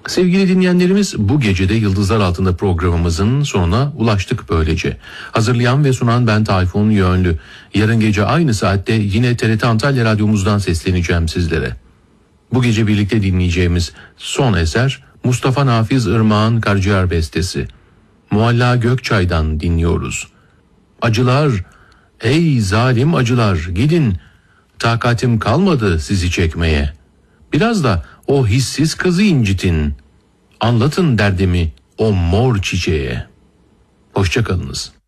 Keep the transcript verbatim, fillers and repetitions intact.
Sevgili dinleyenlerimiz, bu gecede Yıldızlar Altında programımızın sonuna ulaştık böylece. Hazırlayan ve sunan ben Tayfun Yönlü. Yarın gece aynı saatte yine T R T Antalya Radyomuzdan sesleneceğim sizlere. Bu gece birlikte dinleyeceğimiz son eser Mustafa Nafiz Irmak'ın Karciğer bestesi. Mualla Gökçay'dan dinliyoruz. Acılar, ey zalim acılar, gidin, takatim kalmadı sizi çekmeye. Biraz da o hissiz kızı incitin, anlatın derdimi o mor çiçeğe. Hoşça kalınız.